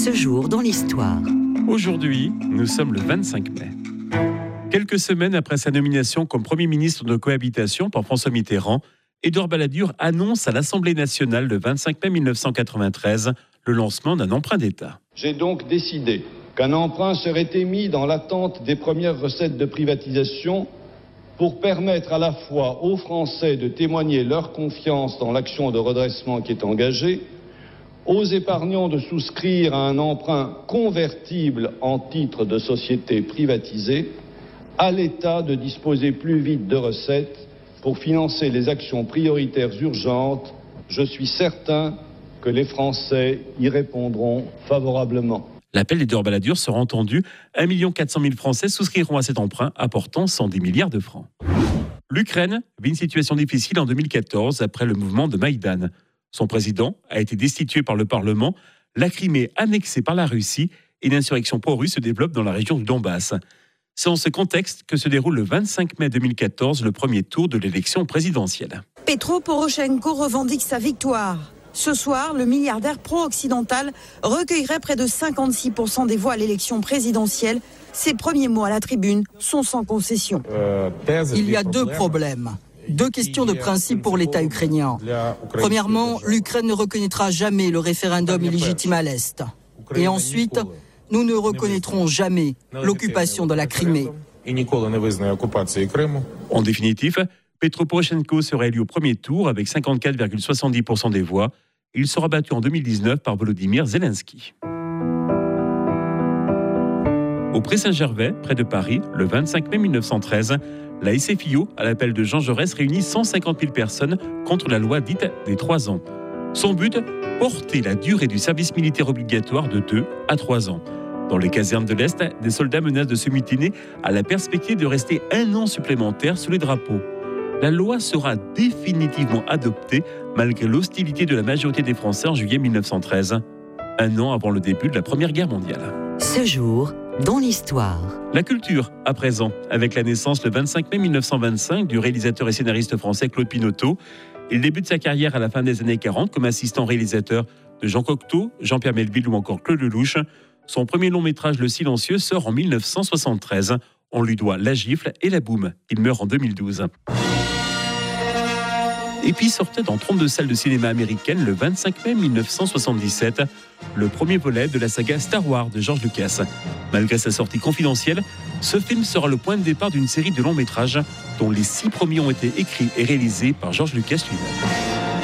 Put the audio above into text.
Ce jour dans l'histoire. Aujourd'hui, nous sommes le 25 mai. Quelques semaines après sa nomination comme Premier ministre de cohabitation par François Mitterrand, Édouard Balladur annonce à l'Assemblée nationale le 25 mai 1993 le lancement d'un emprunt d'État. J'ai donc décidé qu'un emprunt serait émis dans l'attente des premières recettes de privatisation pour permettre à la fois aux Français de témoigner leur confiance dans l'action de redressement qui est engagée, aux épargnants de souscrire à un emprunt convertible en titre de société privatisée, à l'État de disposer plus vite de recettes pour financer les actions prioritaires urgentes. Je suis certain que les Français y répondront favorablement. L'appel d'Édouard Balladur sera entendu. 1 400 000 Français souscriront à cet emprunt, apportant 110 milliards de francs. L'Ukraine vit une situation difficile en 2014 après le mouvement de Maïdan. Son président a été destitué par le Parlement, la Crimée annexée par la Russie et une insurrection pro-russe se développe dans la région du Donbass. C'est dans ce contexte que se déroule le 25 mai 2014 le premier tour de l'élection présidentielle. Petro Poroshenko revendique sa victoire. Ce soir, le milliardaire pro-occidental recueillerait près de 56% des voix à l'élection présidentielle. Ses premiers mots à la tribune sont sans concession. Il y a deux problèmes. Deux questions de principe pour l'État ukrainien. Premièrement, l'Ukraine ne reconnaîtra jamais le référendum illégitime à l'Est. Et ensuite, nous ne reconnaîtrons jamais l'occupation de la Crimée. En définitive, Petro Poroshenko sera élu au premier tour avec 54,70% des voix. Il sera battu en 2019 par Volodymyr Zelensky. Au Pré-Saint-Gervais, près de Paris, le 25 mai 1913, la SFIO, à l'appel de Jean Jaurès, réunit 150 000 personnes contre la loi dite des 3 ans. Son but, porter la durée du service militaire obligatoire de 2 à 3 ans. Dans les casernes de l'Est, des soldats menacent de se mutiner à la perspective de rester 1 an supplémentaire sous les drapeaux. La loi sera définitivement adoptée malgré l'hostilité de la majorité des Français en juillet 1913, 1 an avant le début de la Première Guerre mondiale. Ce jour dans l'histoire. La culture, à présent, avec la naissance le 25 mai 1925 du réalisateur et scénariste français Claude Pinoteau. Il débute sa carrière à la fin des années 40 comme assistant réalisateur de Jean Cocteau, Jean-Pierre Melville ou encore Claude Lelouch. Son premier long métrage, Le Silencieux, sort en 1973. On lui doit La Gifle et La Boum. Il meurt en 2012. Et puis sortait dans 32 salles de cinéma américaines le 25 mai 1977, le premier volet de la saga Star Wars de George Lucas. Malgré sa sortie confidentielle, ce film sera le point de départ d'une série de longs métrages dont les 6 premiers ont été écrits et réalisés par George Lucas lui-même.